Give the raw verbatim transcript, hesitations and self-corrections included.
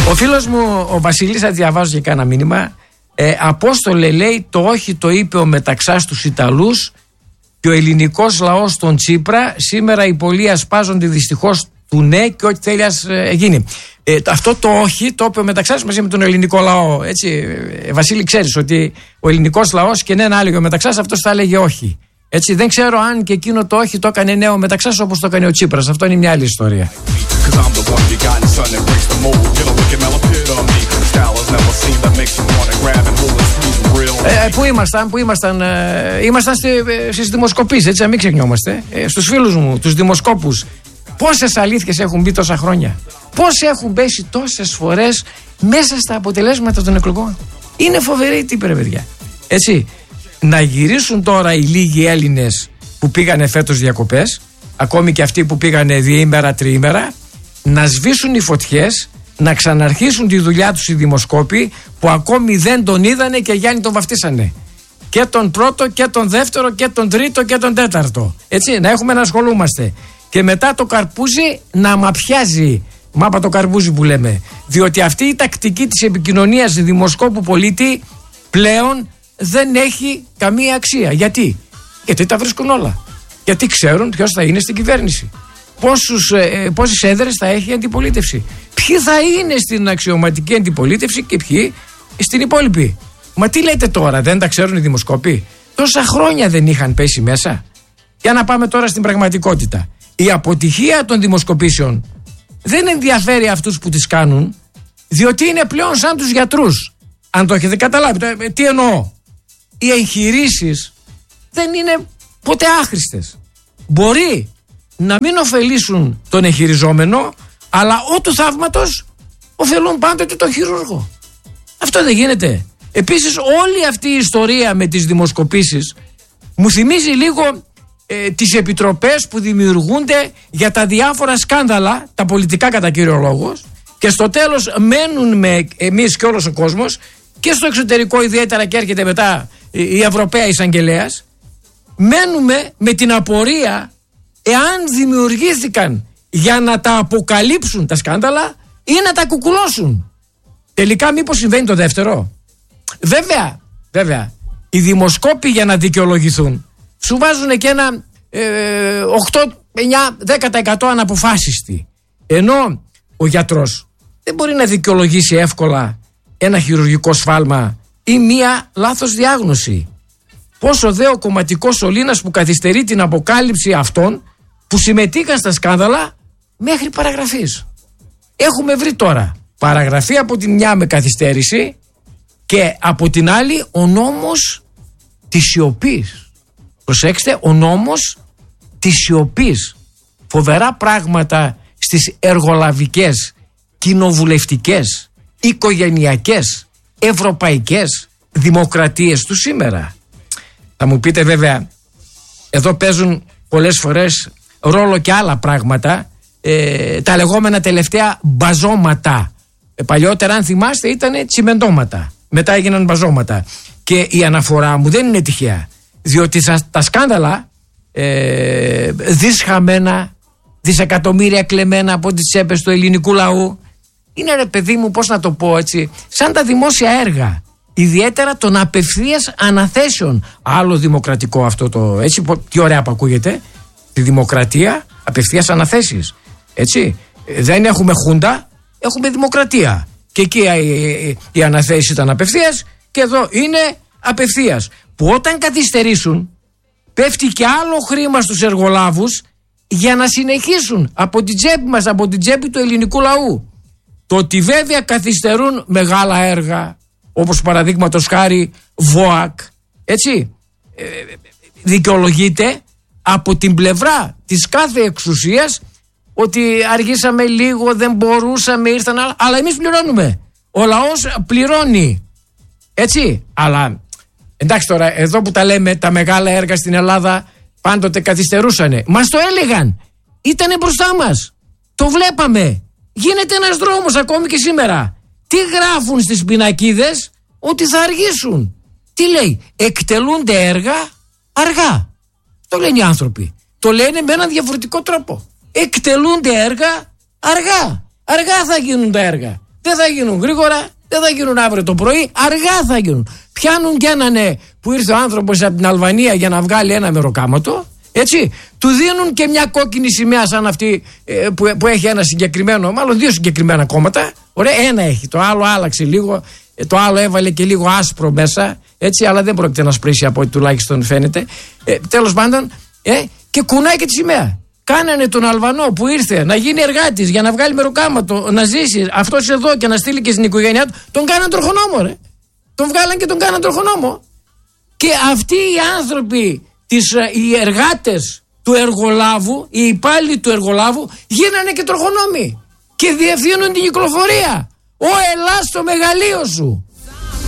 Ο φίλος μου ο Βασίλης, θα διαβάζω και κάνα μήνυμα. ε, Απόστολε, λέει, το όχι το είπε ο Μεταξάς τους Ιταλούς και ο ελληνικός λαός τον Τσίπρα. Σήμερα οι πολλοί ασπάζονται δυστυχώς του ναι και ό,τι θέλει ας ε, γίνει. ε, Αυτό το όχι το είπε ο Μεταξάς μαζί με τον ελληνικό λαό. Έτσι, ε, Βασίλη, ξέρεις ότι ο ελληνικός λαός και ναι να έλεγε ο Μεταξάς, αυτός θα έλεγε όχι. Έτσι, δεν ξέρω αν και εκείνο το όχι το έκανε νέο Μεταξάς όπως το έκανε ο Τσίπρας. Αυτό είναι μια άλλη ιστορία. Ε, πού ήμασταν, πού ήμασταν, ε, ήμασταν στη, ε, στις δημοσκοπήσεις, έτσι, να μην ξεχνιόμαστε. Ε, στους φίλους μου, τους δημοσκόπους. Πόσες αλήθειες έχουν μπει τόσα χρόνια. Πώς έχουν πέσει τόσες φορές μέσα στα αποτελέσματα των εκλογών. Είναι φοβερή τύπη, ρε παιδιά. Έτσι, να γυρίσουν τώρα οι λίγοι Έλληνες που πήγανε φέτος διακοπές, ακόμη και αυτοί που πήγανε διήμερα, τριήμερα, να σβήσουν οι φωτιές, να ξαναρχίσουν τη δουλειά τους οι δημοσκόποι που ακόμη δεν τον είδανε και Γιάννη τον βαφτίσανε. Και τον πρώτο και τον δεύτερο και τον τρίτο και τον τέταρτο. Έτσι, να έχουμε να ασχολούμαστε. Και μετά το καρπούζι να μαπιάζει. Μάπα το καρπούζι που λέμε. Διότι αυτή η τακτική της επικοινωνίας δημοσκόπου πολίτη πλέον δεν έχει καμία αξία. Γιατί? Γιατί τα βρίσκουν όλα. Γιατί ξέρουν ποιος θα είναι στην κυβέρνηση. Πόσους, ε, πόσες έδρες θα έχει η αντιπολίτευση. Ποιοι θα είναι στην αξιωματική αντιπολίτευση και ποιοι στην υπόλοιπη. Μα τι λέτε τώρα, δεν τα ξέρουν οι δημοσκόποι? Τόσα χρόνια δεν είχαν πέσει μέσα. Για να πάμε τώρα στην πραγματικότητα. Η αποτυχία των δημοσκοπήσεων δεν ενδιαφέρει αυτούς που τις κάνουν, διότι είναι πλέον σαν τους γιατρούς. Αν το έχετε καταλάβει, ε, τι εννοώ? Οι εγχειρήσεις δεν είναι ποτέ άχρηστες. Μπορεί να μην ωφελήσουν τον εγχειριζόμενο, αλλά ό του θαύματος ωφελούν πάντοτε τον χειρούργο. Αυτό δεν γίνεται. Επίσης, όλη αυτή η ιστορία με τις δημοσκοπήσεις μου θυμίζει λίγο ε, τις επιτροπές που δημιουργούνται για τα διάφορα σκάνδαλα, τα πολιτικά κατά κύριο λόγο, και στο τέλος μένουν με εμείς και όλος ο κόσμος, και στο εξωτερικό ιδιαίτερα, και έρχεται μετά η Ευρωπαία Εισαγγελέας, μένουμε με την απορία εάν δημιουργήθηκαν για να τα αποκαλύψουν τα σκάνδαλα ή να τα κουκουλώσουν. Τελικά μήπως συμβαίνει το δεύτερο? Βέβαια, βέβαια, οι δημοσκόποι για να δικαιολογηθούν σου βάζουν και ένα ε, οκτώ, εννιά, δέκα τοις εκατό αναποφάσιστη. Ενώ ο γιατρός δεν μπορεί να δικαιολογήσει εύκολα ένα χειρουργικό σφάλμα ή μία λάθος διάγνωση. Πόσο δε ο κομματικός σωλήνας που καθυστερεί την αποκάλυψη αυτών που συμμετείχαν στα σκάνδαλα μέχρι παραγραφής. Έχουμε βρει τώρα παραγραφή από τη μια με καθυστέρηση και από την άλλη ο νόμος της σιωπής. Προσέξτε, ο νόμος της σιωπής. Φοβερά πράγματα στις εργολαβικές, κοινοβουλευτικές, οικογενειακές, ευρωπαϊκές δημοκρατίες του σήμερα. Θα μου πείτε βέβαια, εδώ παίζουν πολλές φορές ρόλο και άλλα πράγματα, ε, τα λεγόμενα τελευταία μπαζώματα. Ε, παλιότερα, αν θυμάστε, ήταν τσιμεντώματα, μετά έγιναν μπαζώματα. Και η αναφορά μου δεν είναι τυχαία, διότι τα, τα σκάνδαλα ε, δισχαμένα, δισεκατομμύρια κλεμμένα από τις τσέπες του ελληνικού λαού, είναι, ρε παιδί μου, πώς να το πω έτσι, σαν τα δημόσια έργα, ιδιαίτερα των απευθείας αναθέσεων. Άλλο δημοκρατικό αυτό το, έτσι, τι ωραία που ακούγεται, τη δημοκρατία, απευθείας αναθέσεις, έτσι. Δεν έχουμε χούντα, έχουμε δημοκρατία, και εκεί οι, οι αναθέσεις ήταν απευθείας και εδώ είναι απευθείας, που όταν καθυστερήσουν πέφτει και άλλο χρήμα στους εργολάβους για να συνεχίσουν από την τσέπη μας, από την τσέπη του ελληνικού λαού. Το ότι βέβαια καθυστερούν μεγάλα έργα, όπως παραδείγματος χάρη ΒΟΑΚ, έτσι, ε, δικαιολογείται από την πλευρά της κάθε εξουσίας, ότι αργήσαμε λίγο, δεν μπορούσαμε, ήρθαν άλλα, αλλά εμείς πληρώνουμε. Ο λαός πληρώνει. Έτσι, αλλά εντάξει τώρα, εδώ που τα λέμε, τα μεγάλα έργα στην Ελλάδα πάντοτε καθυστερούσανε. Μας το έλεγαν. Ήτανε μπροστά μας. Το βλέπαμε. Γίνεται ένας δρόμος ακόμη και σήμερα. Τι γράφουν στις πινακίδες? Ότι θα αργήσουν. Τι λέει? Εκτελούνται έργα αργά. Το λένε οι άνθρωποι. Το λένε με έναν διαφορετικό τρόπο. Εκτελούνται έργα αργά. Αργά θα γίνουν τα έργα. Δεν θα γίνουν γρήγορα, δεν θα γίνουν αύριο το πρωί, αργά θα γίνουν. Πιάνουν και έναν ναι, που ήρθε ο άνθρωπος από την Αλβανία για να βγάλει ένα μεροκάματο. Έτσι, του δίνουν και μια κόκκινη σημαία σαν αυτή ε, που, που έχει ένα συγκεκριμένο, μάλλον δύο συγκεκριμένα κόμματα. Ωραία, ένα έχει, το άλλο άλλαξε λίγο, ε, το άλλο έβαλε και λίγο άσπρο μέσα, έτσι, αλλά δεν πρόκειται να σπρίσει από ό,τι τουλάχιστον φαίνεται. Ε, τέλος πάντων, ε, και κουνάει και τη σημαία. Κάνανε τον Αλβανό που ήρθε να γίνει εργάτης για να βγάλει μεροκάματο, να ζήσει αυτός εδώ και να στείλει και στην οικογένειά του, τον κάναν τροχονόμο, ρε. Τον βγάλαν και τον κάναν τροχονόμο. Και αυτοί οι άνθρωποι, τις, οι εργάτες του εργολάβου, οι υπάλληλοι του εργολάβου, γίνανε και τροχονόμοι και διευθύνουν την κυκλοφορία. Ο Ελλάς στο μεγαλείο σου.